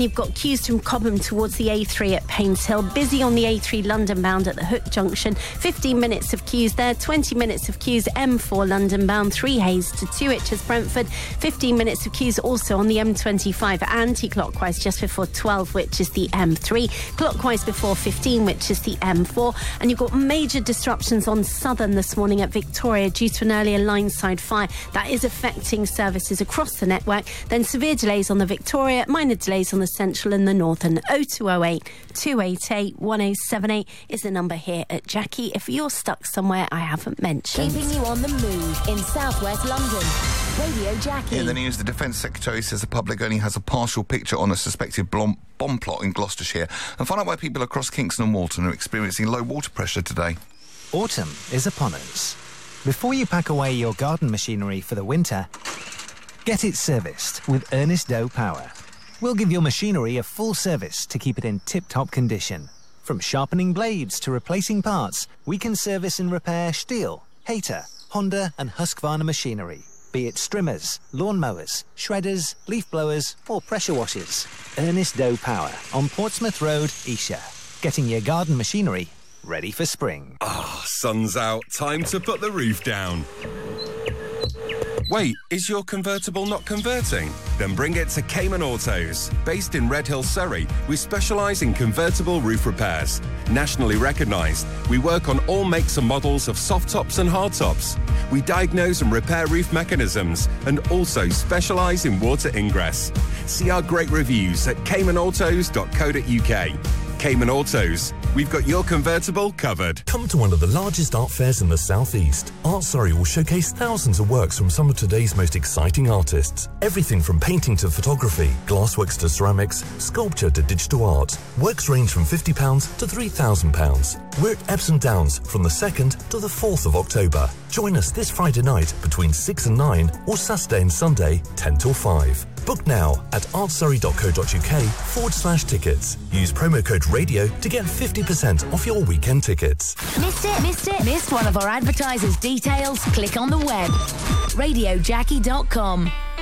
And you've got queues from Cobham towards the A3 at Painshill. Busy on the A3 London bound at the Hook Junction. 15 minutes of queues there. 20 minutes of queues M4 London bound. 3 Hayes to 2 Brentford. 15 minutes of queues also on the M25 anti-clockwise just before 12, which is the M3. Clockwise before 15, which is the M4. And you've got major disruptions on Southern this morning at Victoria due to an earlier line-side fire that is affecting services across the network. Then severe delays on the Victoria, minor delays on the Central and the Northern. 0208 288 1078 is the number here at Jackie if you're stuck somewhere I haven't mentioned. Keeping you on the move in southwest London. Radio Jackie. In the news, the Defence Secretary says the public only has a partial picture on a suspected bomb plot in Gloucestershire, and find out why people across Kingston and Walton are experiencing low water pressure today. Autumn is upon us. Before you pack away your garden machinery for the winter, get it serviced with Ernest Doe Power. We'll give your machinery a full service to keep it in tip-top condition. From sharpening blades to replacing parts, we can service and repair Stihl, Hayter, Honda and Husqvarna machinery. Be it strimmers, lawnmowers, shredders, leaf blowers or pressure washers. Ernest Doe Power on Portsmouth Road, Esher. Getting your garden machinery ready for spring. Sun's out. Time to put the roof down. Wait, is your convertible not converting? Then bring it to Cayman Autos. Based in Redhill, Surrey, we specialise in convertible roof repairs. Nationally recognised, we work on all makes and models of soft tops and hard tops. We diagnose and repair roof mechanisms and also specialise in water ingress. See our great reviews at caymanautos.co.uk. Cayman Autos. We've got your convertible covered. Come to one of the largest art fairs in the southeast. Art Surrey will showcase thousands of works from some of today's most exciting artists. Everything from painting to photography, glassworks to ceramics, sculpture to digital art. Works range from £50 to £3,000. We're at Epsom Downs from the 2nd to the 4th of October. Join us this Friday night between 6 and 9 or Saturday and Sunday 10 till 5. Book now at artsurrey.co.uk/tickets. Use promo code RADIO to get 50% off your weekend tickets. Missed it? Missed one of our advertisers' details? Click on the web. RadioJackie.com.